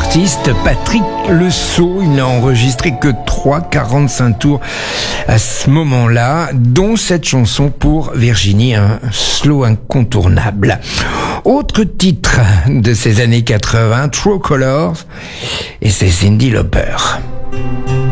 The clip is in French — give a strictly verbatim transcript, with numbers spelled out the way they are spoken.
artiste Patrick Le Sceau. Il n'a enregistré que trois quarante-cinq tours à ce moment-là, dont cette chanson pour Virginie, un slow incontournable. Autre titre de ces années quatre-vingts, True Colors, et c'est Cyndi Lauper.